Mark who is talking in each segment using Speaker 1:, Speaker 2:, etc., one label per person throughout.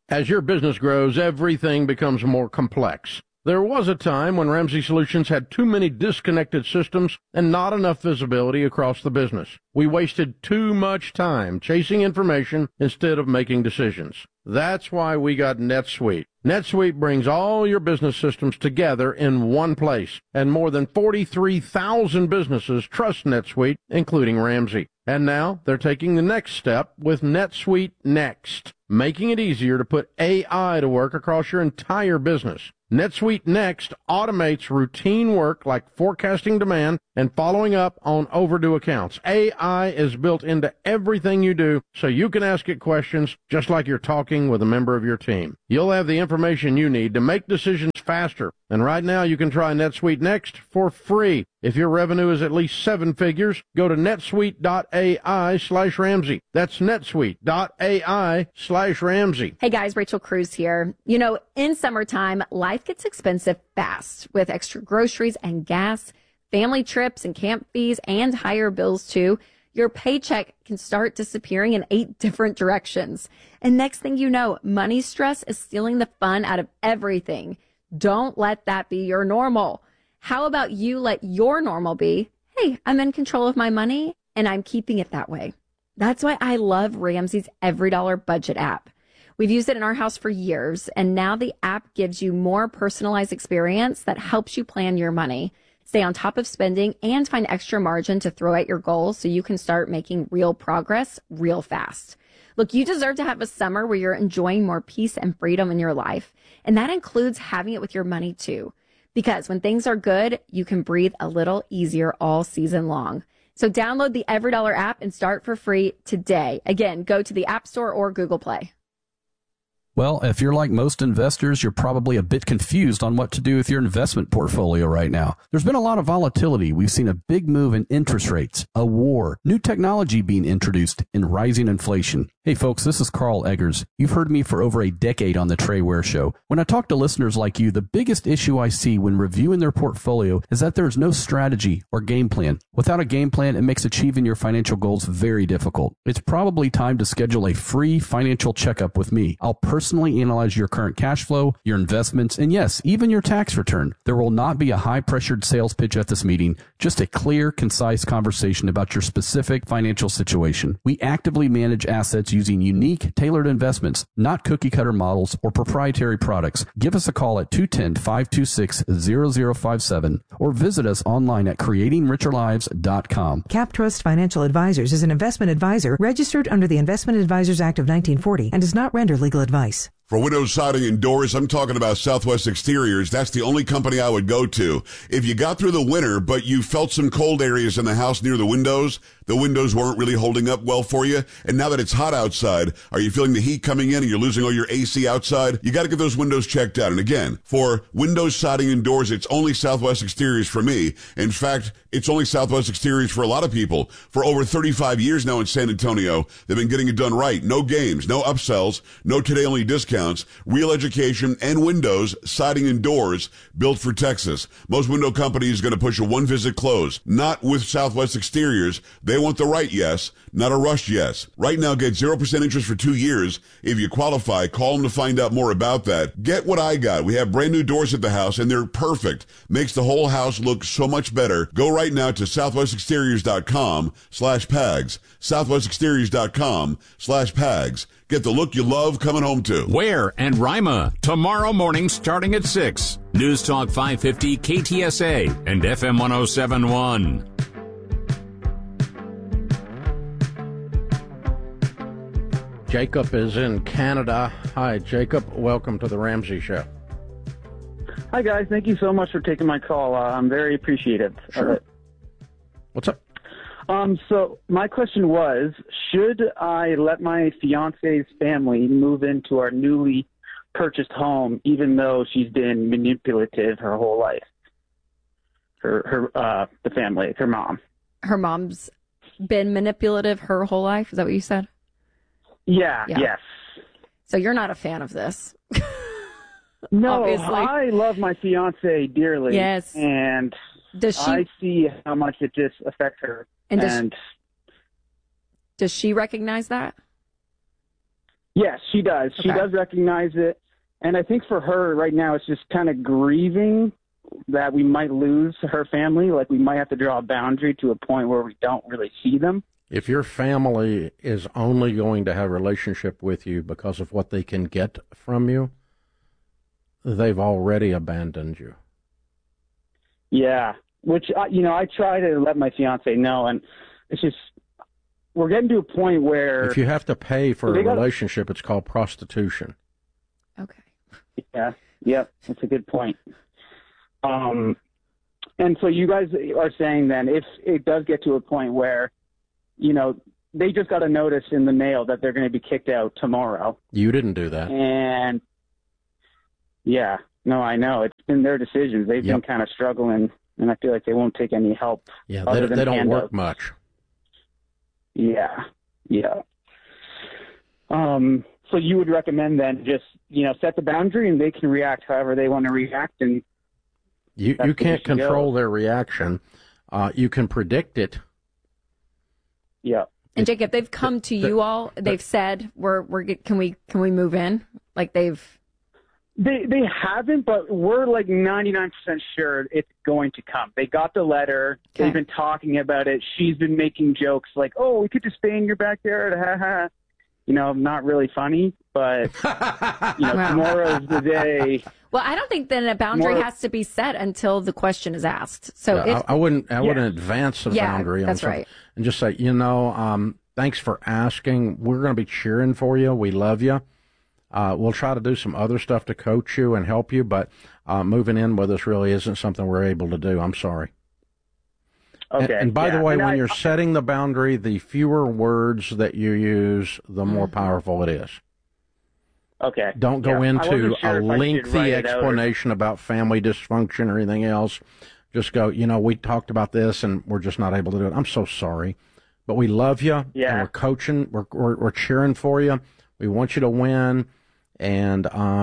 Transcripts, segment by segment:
Speaker 1: As your business grows, everything becomes more complex. There was a time when Ramsey Solutions had too many disconnected systems and not enough visibility across the business. We wasted too much time chasing information instead of making decisions. That's why we got NetSuite. NetSuite brings all your business systems together in one place, and more than 43,000 businesses trust NetSuite, including Ramsey. And now they're taking the next step with NetSuite Next, making it easier to put AI to work across your entire business. NetSuite Next automates routine work like forecasting demand and following up on overdue accounts. AI is built into everything you do, so you can ask it questions just like you're talking with a member of your team. You'll have the information you need to make decisions faster. And right now you can try NetSuite Next for free. If your revenue is at least 7 figures, go to netsuite.ai/Ramsey. That's netsuite.ai/Ramsey.
Speaker 2: Hey guys, Rachel Cruz here. You know, in summertime, life gets expensive fast with extra groceries and gas, family trips and camp fees, and higher bills too. Your paycheck can start disappearing in 8 different directions. And next thing you know, money stress is stealing the fun out of everything. Don't let that be your normal. How about you let your normal be, hey, I'm in control of my money and I'm keeping it that way. That's why I love Ramsey's EveryDollar Budget app. We've used it in our house for years, and now the app gives you more personalized experience that helps you plan your money, stay on top of spending, and find extra margin to throw at your goals so you can start making real progress real fast. Look, you deserve to have a summer where you're enjoying more peace and freedom in your life, and that includes having it with your money too. Because when things are good, you can breathe a little easier all season long. So download the EveryDollar app and start for free today. Again, go to the App Store or Google Play.
Speaker 3: Well, if you're like most investors, you're probably a bit confused on what to do with your investment portfolio right now. There's been a lot of volatility. We've seen a big move in interest rates, a war, new technology being introduced, and rising inflation. Hey folks, this is Carl Eggers. You've heard me for over a decade on the Trey Ware Show. When I talk to listeners like you, the biggest issue I see when reviewing their portfolio is that there's no strategy or game plan. Without a game plan, it makes achieving your financial goals very difficult. It's probably time to schedule a free financial checkup with me. I'll personally analyze your current cash flow, your investments, and yes, even your tax return. There will not be a high-pressured sales pitch at this meeting, just a clear, concise conversation about your specific financial situation. We actively manage assets using unique, tailored investments, not cookie-cutter models or proprietary products. Give us a call at 210-526-0057 or visit us online at creatingricherlives.com.
Speaker 4: CapTrust Financial Advisors is an investment advisor registered under the Investment Advisors Act of 1940 and does not render legal advice.
Speaker 5: For windows, siding, and doors, I'm talking about Southwest Exteriors. That's the only company I would go to. If you got through the winter, but you felt some cold areas in the house near the windows weren't really holding up well for you, and now that it's hot outside, are you feeling the heat coming in and you're losing all your AC outside? You got to get those windows checked out. And again, for windows, siding, and doors, it's only Southwest Exteriors for me. In fact, it's only Southwest Exteriors for a lot of people. For over 35 years now in San Antonio, they've been getting it done right. No games, no upsells, no today-only discounts, real education, and windows, siding, and doors built for Texas. Most window companies are going to push a one-visit close. Not with Southwest Exteriors. They want the right yes, not a rushed yes. Right now, get 0% interest for 2 years. If you qualify, call them to find out more about that. Get what I got. We have brand new doors at the house, and they're perfect. Makes the whole house look so much better. Go right now to southwestexteriors.com/PAGS. southwestexteriors.com/PAGS. Get the look you love coming home to.
Speaker 6: Ware and Rima, tomorrow morning starting at 6. News Talk 550 KTSA and FM 107.1.
Speaker 1: Jacob is in Canada. Hi, Jacob. Welcome to the Ramsey Show.
Speaker 7: Hi, guys. Thank you so much for taking my call. I'm very appreciative of it.
Speaker 1: What's up?
Speaker 7: So my question was, should I let my fiance's family move into our newly purchased home, even though she's been manipulative her whole life? The family, her mom.
Speaker 2: Her mom's been manipulative her whole life? Is that what you said?
Speaker 7: Yeah. Yes.
Speaker 2: So you're not a fan of this.
Speaker 7: No,
Speaker 2: obviously.
Speaker 7: I love my fiance dearly.
Speaker 2: Yes.
Speaker 7: And I see how much it just affects her.
Speaker 2: And does she recognize that?
Speaker 7: Yes, she does. She does recognize it. And I think for her right now, it's just kind of grieving that we might lose her family. Like, we might have to draw a boundary to a point where we don't really see them.
Speaker 1: If your family is only going to have a relationship with you because of what they can get from you, they've already abandoned you.
Speaker 7: Yeah, which, I try to let my fiance know, and it's just, we're getting to a point where...
Speaker 1: If you have to pay for a relationship, it's called prostitution.
Speaker 2: Okay.
Speaker 7: Yeah, yep, that's a good point. And so you guys are saying then, if it does get to a point where, they just got a notice in the mail that they're going to be kicked out tomorrow.
Speaker 1: You didn't do that.
Speaker 7: And, yeah, no, I know. It's been their decisions. They've been kind of struggling, and I feel like they won't take any help.
Speaker 1: Yeah, they don't work much.
Speaker 7: Yeah. So you would recommend then just, set the boundary and they can react however they want to react. And
Speaker 1: you can't control their reaction. You can predict it.
Speaker 7: Yeah.
Speaker 2: And Jacob, they've come to you all. They've said, can we move in? Like They
Speaker 7: haven't, but we're like 99% sure it's going to come. They got the letter. Okay. They've been talking about it. She's been making jokes like, oh, we could just stay in your backyard. Ha ha. Not really funny, but, tomorrow's the day.
Speaker 2: Well, I don't think that a boundary has to be set until the question is asked. So
Speaker 1: I wouldn't advance the boundary.
Speaker 2: That's right.
Speaker 1: And just say, thanks for asking. We're going to be cheering for you. We love you. We'll try to do some other stuff to coach you and help you, but moving in with us really isn't something we're able to do. I'm sorry.
Speaker 7: Okay.
Speaker 1: And by the way, when you're setting the boundary, the fewer words that you use, the more powerful it is.
Speaker 7: Okay.
Speaker 1: Don't go into a lengthy explanation about family dysfunction or anything else. Just go, we talked about this and we're just not able to do it. I'm so sorry. But we love you.
Speaker 7: Yeah.
Speaker 1: And we're coaching. We're cheering for you. We want you to win. And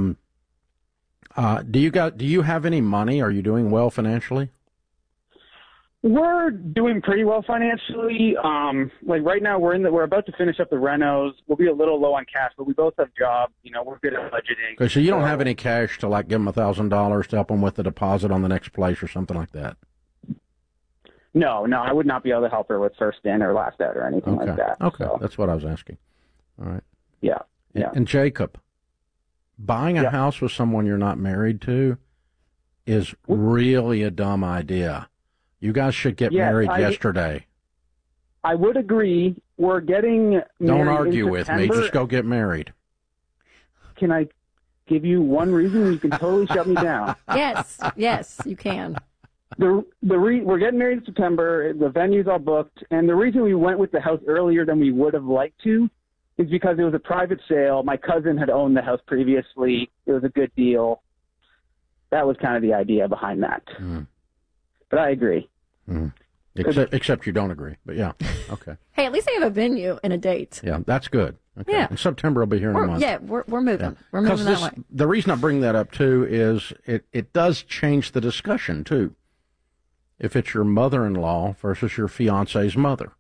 Speaker 1: do you have any money? Are you doing well financially?
Speaker 7: We're doing pretty well financially. Like right now, we're about to finish up the renos. We'll be a little low on cash, but we both have jobs. We're good at budgeting.
Speaker 1: Okay, so you don't have any cash to give them $1,000 to help them with the deposit on the next place or something like that.
Speaker 7: No, I would not be able to help her with first in or last out or anything like that.
Speaker 1: Okay,
Speaker 7: so.
Speaker 1: That's what I was asking. All right.
Speaker 7: Yeah.
Speaker 1: And Jacob, buying a house with someone you're not married to is really a dumb idea. You guys should get married yesterday.
Speaker 7: I would agree. We're getting married.
Speaker 1: Don't argue with me. Just go get married.
Speaker 7: Can I give you one reason? You can totally shut me down.
Speaker 2: Yes, you can.
Speaker 7: We're getting married in September. The venue's all booked. And the reason we went with the house earlier than we would have liked to is because it was a private sale. My cousin had owned the house previously. It was a good deal. That was kind of the idea behind that. But I agree.
Speaker 1: Except you don't agree. But yeah, okay.
Speaker 2: Hey, at least they have a venue and a date.
Speaker 1: Yeah, that's good. Okay.
Speaker 2: Yeah.
Speaker 1: In September, I'll be here in a month.
Speaker 2: Yeah, we're moving. Yeah. We're moving that way.
Speaker 1: The reason I bring that up, too, is it does change the discussion, too. If it's your mother-in-law versus your fiance's mother.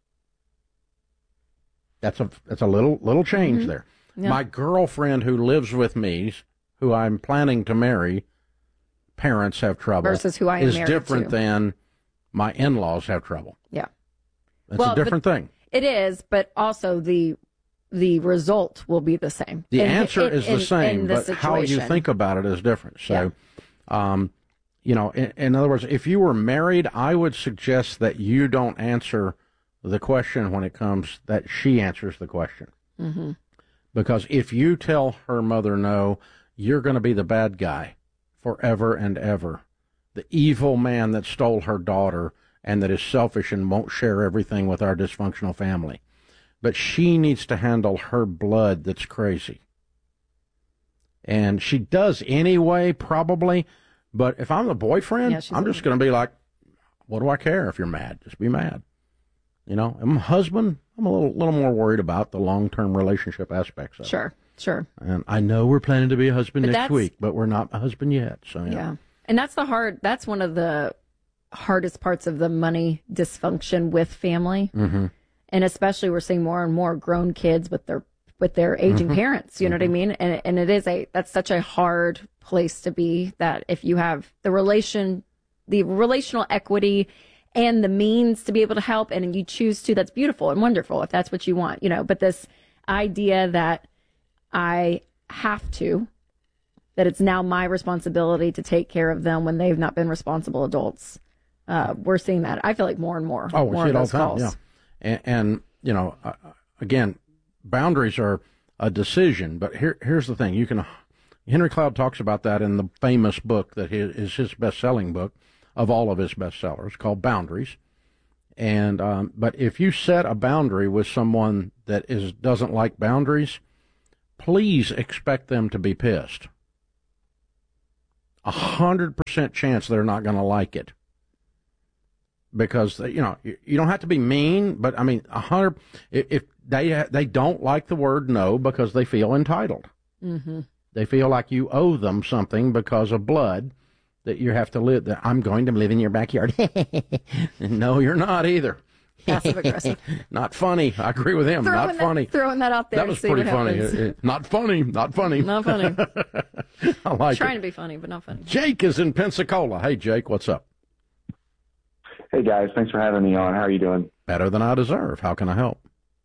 Speaker 1: That's a little change there. Yeah. My girlfriend who lives with me, who I'm planning to marry, parents have trouble.
Speaker 2: Versus who I am married to.
Speaker 1: Is different than my in-laws have trouble.
Speaker 2: Yeah.
Speaker 1: That's a different thing.
Speaker 2: It is, but also the result will be the same.
Speaker 1: The answer is the same, but how you think about it is different. So, in other words, if you were married, I would suggest that you don't answer the question when it comes, that she answers the question.
Speaker 2: Mm-hmm.
Speaker 1: Because if you tell her mother no, you're going to be the bad guy forever and ever. The evil man that stole her daughter and that is selfish and won't share everything with our dysfunctional family. But she needs to handle her blood that's crazy. And she does anyway, probably. But if I'm the boyfriend, I'm just going to be like, what do I care if you're mad? Just be mad. I'm a husband. I'm a little more worried about the long-term relationship aspects of it.
Speaker 2: Sure.
Speaker 1: And I know we're planning to be a husband next week, but we're not a husband yet. So
Speaker 2: yeah. And that's one of the hardest parts of the money dysfunction with family.
Speaker 1: Mm-hmm.
Speaker 2: And especially we're seeing more and more grown kids with their with their aging parents. You know what I mean? And that's such a hard place to be, that if you have the relational equity and the means to be able to help, and you choose to, that's beautiful and wonderful if that's what you want, but this idea that I have to, that it's now my responsibility to take care of them when they've not been responsible adults. We're seeing that. I feel like more and more.
Speaker 1: Oh, we see it all the time.
Speaker 2: Calls.
Speaker 1: Yeah. And again, boundaries are a decision, but here's the thing. Henry Cloud talks about that in the famous book that is his best-selling book of all of his bestsellers, called Boundaries. And but if you set a boundary with someone that doesn't like boundaries, please expect them to be pissed. 100% chance they're not going to like it, because you don't have to be mean, but I mean 100. If they don't like the word no because they feel entitled, they feel like you owe them something because of blood, that you have to live. That I'm going to live in your backyard. No, you're not either.
Speaker 2: Passive aggressive.
Speaker 1: Not funny. I agree with him. Not funny.
Speaker 2: Throwing that out there.
Speaker 1: That was pretty funny. Not funny. Not funny.
Speaker 2: Not funny.
Speaker 1: I like
Speaker 2: Trying to be funny, but not funny.
Speaker 1: Jake is in Pensacola. Hey, Jake, what's up?
Speaker 8: Hey, guys. Thanks for having me on. How are you doing?
Speaker 1: Better than I deserve. How can I help?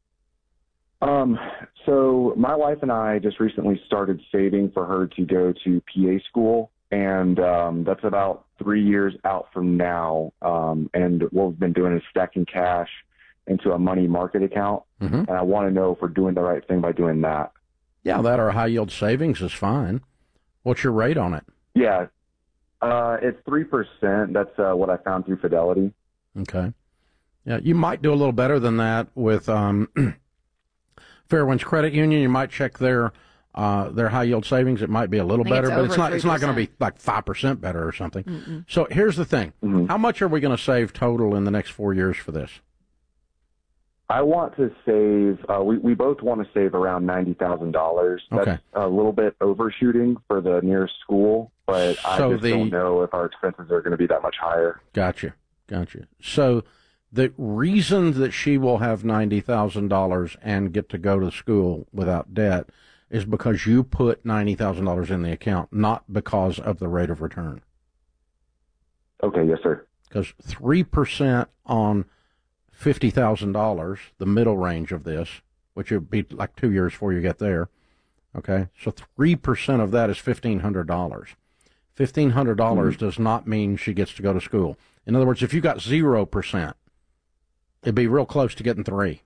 Speaker 8: So my wife and I just recently started saving for her to go to PA school, and that's about 3 years out from now. And what we've been doing is stacking cash into a money market account, and I want to know if we're doing the right thing by doing that.
Speaker 1: Yeah, that or a high-yield savings is fine. What's your rate on it?
Speaker 8: Yeah, it's 3%. That's what I found through Fidelity.
Speaker 1: Okay. Yeah, you might do a little better than that with Fairwinds Credit Union. You might check their high-yield savings. It might be a little better, but it's not going to be like 5% better or something. Mm-mm. So here's the thing. How much are we going to save total in the next 4 years for this?
Speaker 8: I want to save, we both want to save around $90,000. That's a little bit overshooting for the nearest school, but I just don't know if our expenses are going to be that much higher.
Speaker 1: Gotcha. So the reason that she will have $90,000 and get to go to school without debt is because you put $90,000 in the account, not because of the rate of return.
Speaker 8: Okay, yes, sir.
Speaker 1: Because 3% on $50,000, the middle range of this, which would be like 2 years before you get there. Okay, so 3% of that is $1,500. $1,500 does not mean she gets to go to school. In other words, if you got 0%, it'd be real close to getting 3.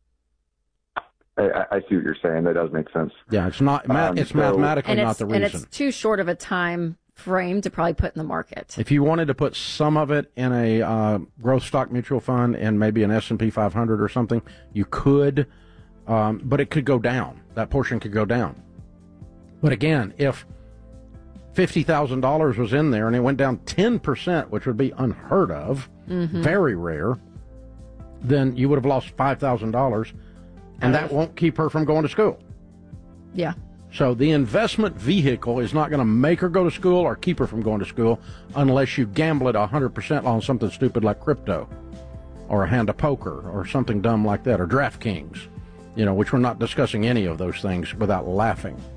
Speaker 8: I see what you're saying. That does make sense.
Speaker 1: Yeah, it's not. It's mathematically not the reason.
Speaker 2: And it's too short of a time frame to probably put in the market.
Speaker 1: If you wanted to put some of it in a growth stock mutual fund and maybe an S&P 500 or something, you could, but it could go down. That portion could go down. But again, if $50,000 was in there and it went down 10%, which would be unheard of, very rare, then you would have lost $5,000, and that won't keep her from going to school.
Speaker 2: Yeah.
Speaker 1: So the investment vehicle is not going to make her go to school or keep her from going to school unless you gamble it 100% on something stupid like crypto or a hand of poker or something dumb like that, or DraftKings, which we're not discussing any of those things without laughing.